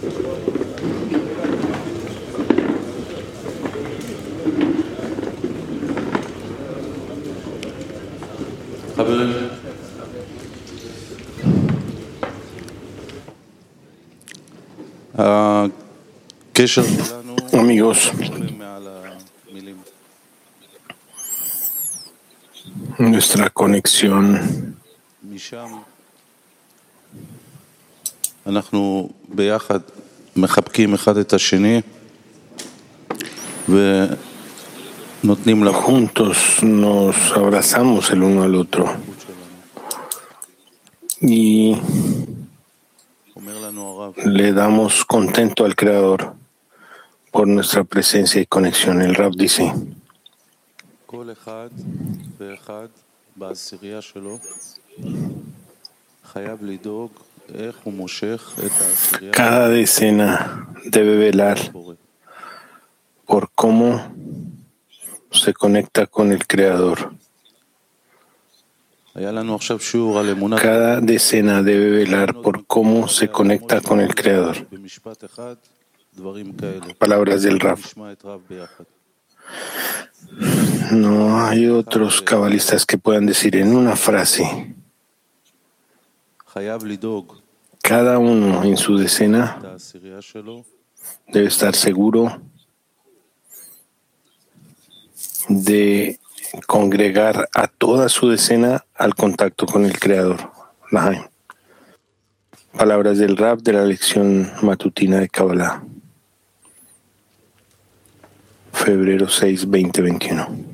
Amigos, nuestra conexión אנחנו ביחד מחבקים אחד את השני ונותנים לה juntos nos abrazamos el uno al otro y אומר לנו הרב le damos contento al Creador por nuestra presencia y conexión. El Rab dice: כל אחד ואחד בעשירייה שלו חייב לדאוג איך הוא מושך את העשירייה cada decena debe velar por cómo se conecta con el Creador. היה לנו עכשיו שיעור על אמונה Cada decena debe velar por cómo se conecta con el Creador. במשפט אחד דברים כאלה Palabras del Rab. נשמע את רב ביחד. No hay otros cabalistas que puedan decir en una frase. חייב לדאוג Cada uno en su decena את העשירייה שלו debe estar seguro de congregar a toda su decena al contacto con el Creador. Lahaim. Palabras del Rab de la lección matutina de Kabbalah. Febrero 6, 2021.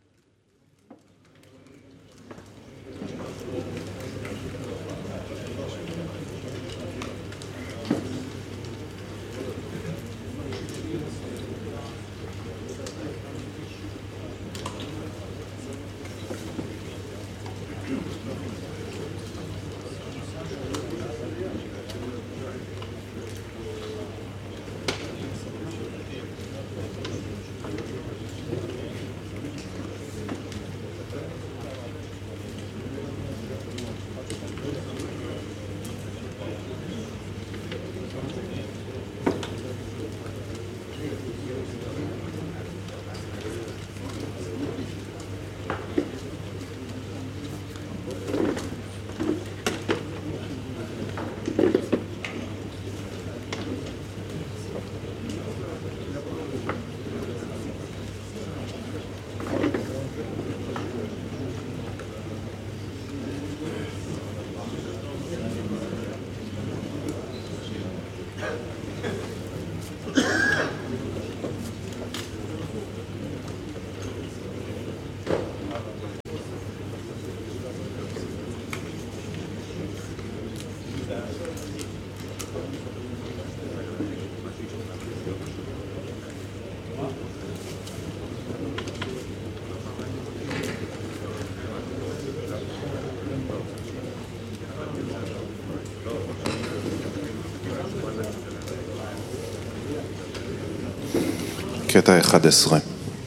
קטע 11.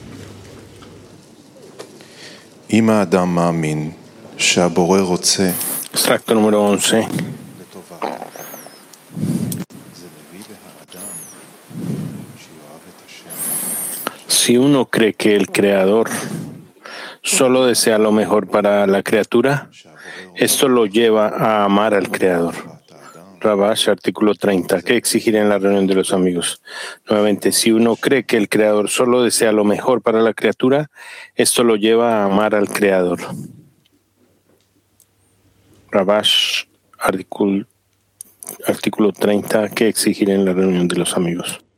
אם האדם מאמין שהבורא רוצה Extracto número 11. לטובה, זה מביא בהאדם שיאהב את השם. Si uno cree que el Creador solo desea lo mejor para la criatura, esto lo lleva a amar al Creador. Rabash, artículo 30. ¿Qué exigir en la reunión de los amigos? Nuevamente, si uno cree que el Creador solo desea lo mejor para la criatura, esto lo lleva a amar al Creador. Rabash, artículo 30. ¿Qué exigir en la reunión de los amigos?